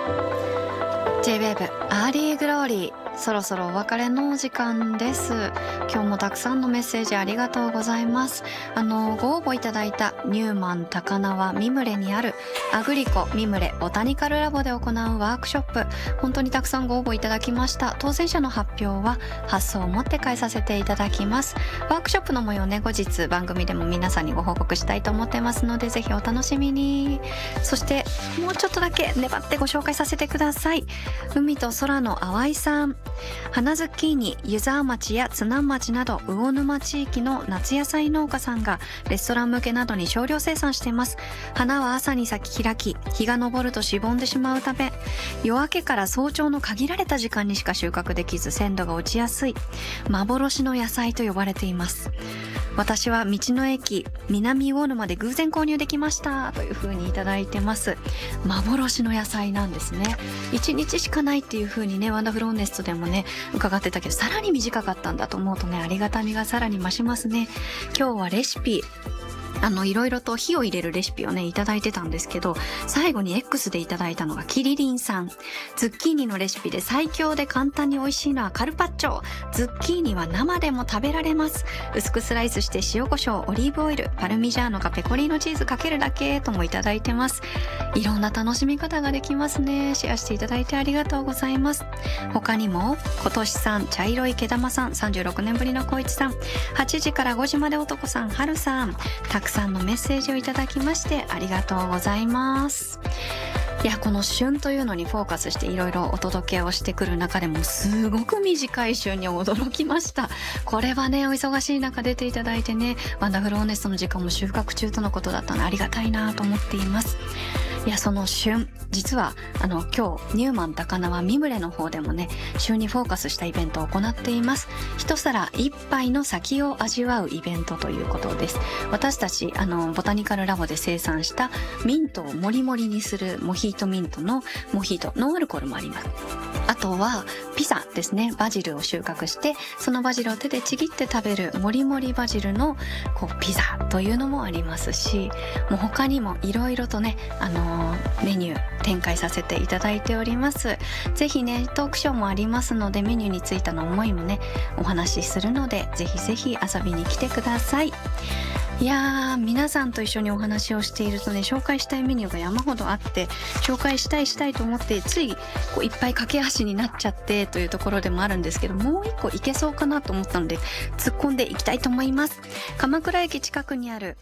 J-WAVE アーリーグローリー、そろそろお別れのお時間です。今日もたくさんのメッセージありがとうございます。ご応募いただいたニューマン高輪ミムレにあるアグリコミムレボタニカルラボで行うワークショップ、本当にたくさんご応募いただきました。当選者の発表は発送をもって返させていただきます。ワークショップの模様ね、後日番組でも皆さんにご報告したいと思ってますので、ぜひお楽しみに。そしてもうちょっとだけ粘ってご紹介させてください。海と空の淡いさん、花ズッキーニ、湯沢町や津南町など魚沼地域の夏野菜農家さんがレストラン向けなどに少量生産しています。花は朝に咲き開き、日が昇るとしぼんでしまうため、夜明けから早朝の限られた時間にしか収穫できず鮮度が落ちやすい幻の野菜と呼ばれています。私は道の駅南魚沼で偶然購入できましたという風にいただいてます。幻の野菜なんですね。1日しかないっていう風にね、ワンダフルオネストでもね伺ってたけど、さらに短かったんだと思うとね、ありがたみがさらに増しますね。今日はレシピいろいろと火を入れるレシピをねいただいてたんですけど、最後に X でいただいたのがキリリンさん。ズッキーニのレシピで最強で簡単に美味しいのはカルパッチョ。ズッキーニは生でも食べられます。薄くスライスして塩コショウ、オリーブオイル、パルミジャーノかペコリーノチーズかけるだけともいただいてます。いろんな楽しみ方ができますね。シェアしていただいてありがとうございます。他にも今年さん、茶色い毛玉さん、36年ぶりの小一さん、8時から5時まで男さん、春さん、たくさんのメッセージをいただきましてありがとうございます。いや、この旬というのにフォーカスしていろいろお届けをしてくる中でもすごく短い旬に驚きました。これはね、お忙しい中出ていただいてね、ワンダフルオネストの時間も収穫中とのことだったのでありがたいなと思っています。いや、その旬、実は今日ニューマン高輪ミムレの方でもね、旬にフォーカスしたイベントを行っています。一皿一杯の先を味わうイベントということです。私たちボタニカルラボで生産したミントをモリモリにするモヒートミントのモヒート、ノンアルコールもあります。あとはピザですね。バジルを収穫して、そのバジルを手でちぎって食べるモリモリバジルのピザというのもありますし、もう他にもいろいろとねメニュー展開させていただいております。ぜひね、トークショーもありますので、メニューについての思いもねお話しするので、ぜひぜひ遊びに来てください。いやー、皆さんと一緒にお話をしているとね、紹介したいメニューが山ほどあって、紹介したいと思ってついいっぱい駆け足になっちゃってというところでもあるんですけど、もう一個いけそうかなと思ったので突っ込んでいきたいと思います。鎌倉駅近くにある、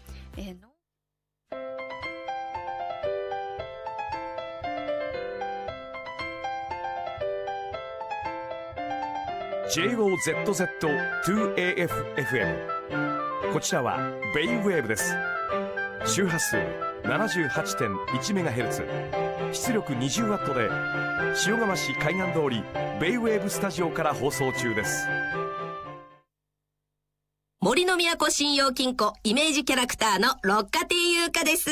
JOZZ2AFFM、 こちらはベイウェーブです。周波数 78.1MHz、 出力 20W で塩釜市海岸通りベイウェーブスタジオから放送中です。 森の都信用金庫イメージキャラクターの六花亭優香です。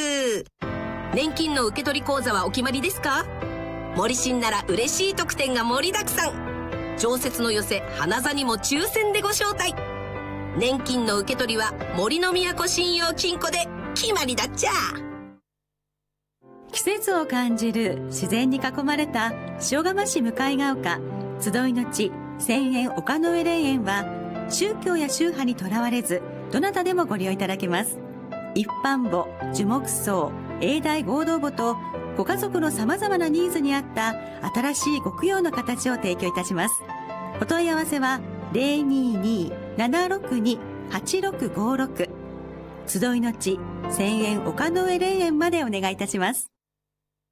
年金の受け取り口座はお決まりですか？森信なら嬉しい特典が盛りだくさん。常設の寄せ花座にも抽選でご招待。年金の受け取りは森の都信用金庫で決まりだっちゃ。 季節を感じる自然に囲まれた塩釜市向ヶ丘集いの地千円丘の上霊園は、宗教や宗派にとらわれずどなたでもご利用いただけます。一般墓、樹木葬、永代合同墓とご家族の様々なニーズに合った新しいご供養の形を提供いたします。お問い合わせは 022-762-8656 集いの地千円丘の上霊園までお願いいたします。